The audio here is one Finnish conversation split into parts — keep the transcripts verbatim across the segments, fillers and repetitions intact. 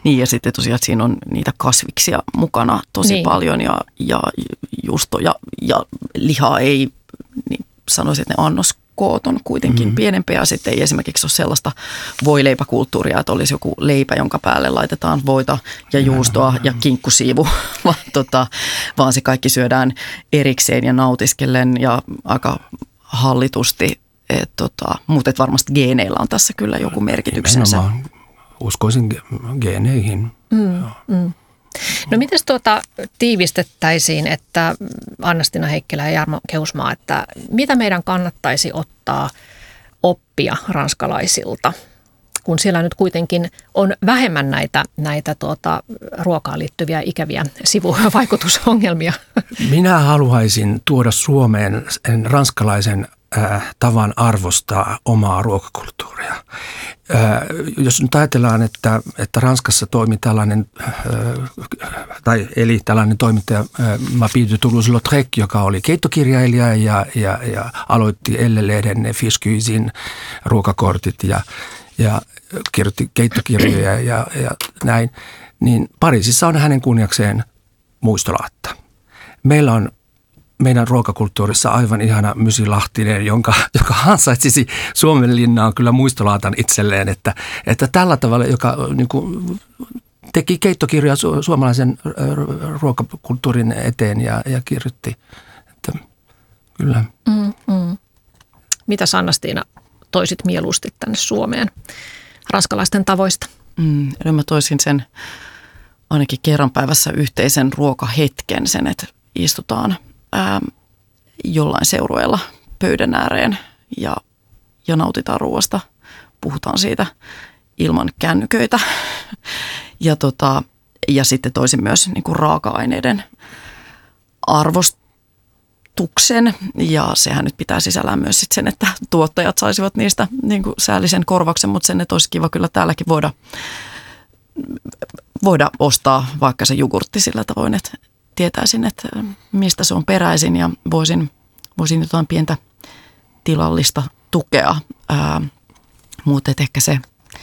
Niin ja sitten tosiaan, että siinä on niitä kasviksia mukana tosi niin. paljon ja, ja juusto ja, ja lihaa ei, niin sanoisin, että ne annoskoot on kuitenkin mm-hmm. pienempiä. Ja sitten ei esimerkiksi ole sellaista voileipäkulttuuria, että olisi joku leipä, jonka päälle laitetaan voita ja juustoa ja kinkkusiivu, vaan, tota, vaan se kaikki syödään erikseen ja nautiskellen ja aika hallitusti. Et, tota, mutta et varmasti geeneillä on tässä kyllä joku merkityksensä. Nimenomaan uskoisin geeneihin. Mm, mm. No mites tuota tiivistettäisiin, että Anna-Stina Heikkilä ja Jarmo Kehusmaa, että mitä meidän kannattaisi ottaa oppia ranskalaisilta, kun siellä nyt kuitenkin on vähemmän näitä, näitä tuota, ruokaan liittyviä ikäviä sivuvaikutusongelmia? Minä haluaisin tuoda Suomeen ranskalaisen äh, tavan arvostaa omaa ruokakulttuuria. Äh, jos nyt ajatellaan, että, että Ranskassa toimi tällainen, äh, tai eli tällainen toimittaja äh, Mapille de Toulouse-Lautrec, joka oli keittokirjailija ja, ja, ja aloitti Elle-lehden Fischkysin ruokakortit ja, ja kirjoitti keittokirjoja ja, ja näin, niin Pariisissa on hänen kunniakseen muistolaatta. Meillä on meidän ruokakulttuurissa aivan ihana Mysi Lahtinen, jonka, joka ansaitsisi Suomenlinnaan kyllä muistolaatan itselleen, että, että tällä tavalla, joka niin kuin, teki keittokirjaa su, suomalaisen ruokakulttuurin eteen ja, ja kirjoitti, että kyllä. Mm, mm. Mitä Anna-Stina toisit mieluusti tänne Suomeen ranskalaisten tavoista? Mm, eli mä toisin sen ainakin kerran päivässä yhteisen ruokahetken, sen, että istutaan ää, jollain seurueella pöydän ääreen ja, ja nautitaan ruoasta. Puhutaan siitä ilman kännyköitä. Ja, tota, ja sitten toisin myös niin kuin raaka-aineiden arvostuksen. Ja sehän nyt pitää sisällään myös sit sen, että tuottajat saisivat niistä niin kuin säällisen korvauksen, mutta sen, että olisi kiva kyllä täälläkin voida, voida ostaa vaikka se jogurtti sillä tavoin, että tietäisin, että mistä se on peräisin ja voisin, voisin jotain pientä tilallista tukea. Ää, mutta ehkä se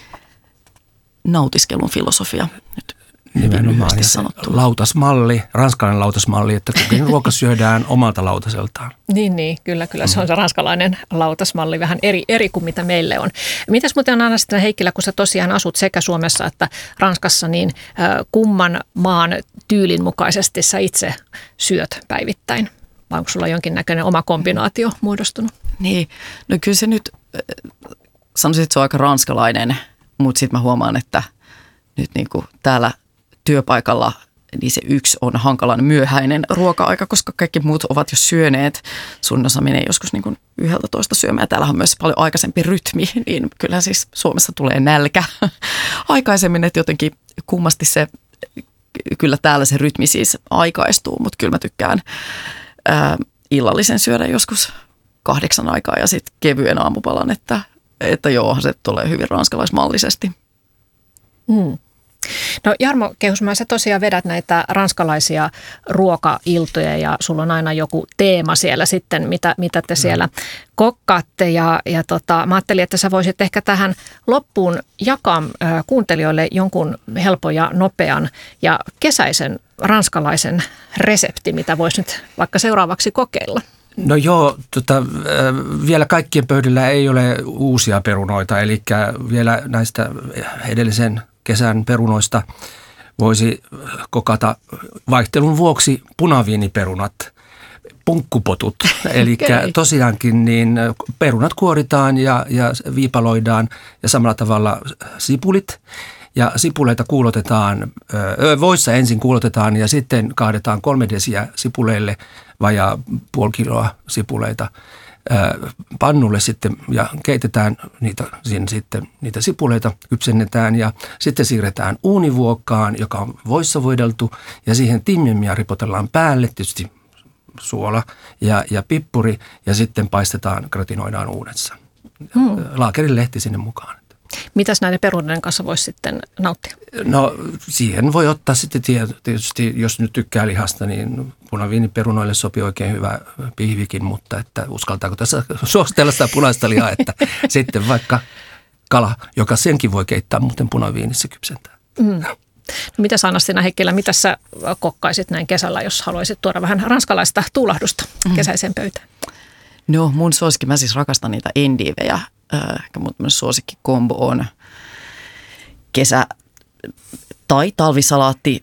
nautiskelun filosofia nyt nimenomaan sanottu. Lautasmalli, ranskalainen lautasmalli, että kukin ruoka syödään omalta lautaseltaan. Niin, niin, kyllä, kyllä. Se on se ranskalainen lautasmalli vähän eri, eri kuin mitä meille on. Mitäs muuten Anna-Stina Heikkilä, kun sä tosiaan asut sekä Suomessa että Ranskassa, niin äh, kumman maan tyylin mukaisesti sä itse syöt päivittäin? Vai onko sulla jonkinnäköinen oma kombinaatio muodostunut? Niin, no kyllä se nyt, sanoisin, että se on aika ranskalainen, mutta sitten mä huomaan, että nyt niin kuin täällä työpaikalla niin se yksi on hankalan myöhäinen ruoka-aika, koska kaikki muut ovat jo syöneet. Sun osa menee joskus niin kuin yhdeltä toista syömään. Täällä on myös paljon aikaisempi rytmi, niin kyllähän siis Suomessa tulee nälkä aikaisemmin, että jotenkin kummasti se, kyllä täällä se rytmi siis aikaistuu, mutta kyllä mä tykkään ää, illallisen syödä joskus kahdeksan aikaa ja sitten kevyen aamupalan, että, että joo, se tulee hyvin ranskalaismallisesti. Mm. No Jarmo Kehusmaa, sä tosiaan vedät näitä ranskalaisia ruokailtoja ja sulla on aina joku teema siellä sitten, mitä, mitä te siellä kokkaatte. Ja, ja tota, mä ajattelin, että sä voisit ehkä tähän loppuun jakaa äh, kuuntelijoille jonkun helpon ja nopean ja kesäisen ranskalaisen resepti, mitä voisi nyt vaikka seuraavaksi kokeilla. No joo, tota, vielä kaikkien pöydillä ei ole uusia perunoita, eli vielä näistä edellisen kesän perunoista voisi kokata vaihtelun vuoksi punaviiniperunat, punkkupotut. Eli okay. Tosiaankin niin perunat kuoritaan ja, ja viipaloidaan ja samalla tavalla sipulit. Ja sipuleita kuulotetaan, voissa ensin kuulotetaan ja sitten kaadetaan kolme desiä sipuleille vajaa puoli kiloa sipuleita pannulle sitten ja keitetään niitä, siinä sitten niitä sipuleita, kypsennetään ja sitten siirretään uunivuokkaan, joka on voissa voideltu ja siihen timmiä ripotellaan päälle, tietysti suola ja, ja pippuri ja sitten paistetaan, gratinoidaan uunessa. Hmm. Laakerin lehti sinne mukaan. Mitäs näiden perunoiden kanssa voisi sitten nauttia? No siihen voi ottaa sitten tietysti, jos nyt tykkää lihasta, niin punaviiniperunoille sopii oikein hyvä pihvikin, mutta että uskaltaako tässä suositella sitä punaista lihaa, että sitten vaikka kala, joka senkin voi keittää muuten punaviinissä kypsentää. Mm. No, mitä Anna-Stina Heikkilä, mitä sä kokkaisit näin kesällä, jos haluaisit tuoda vähän ranskalaista tuulahdusta kesäiseen pöytään? No mun suosikki, mä siis rakastan niitä endivejä. Ehkä mun suosikkikombo on kesä- tai talvisalaatti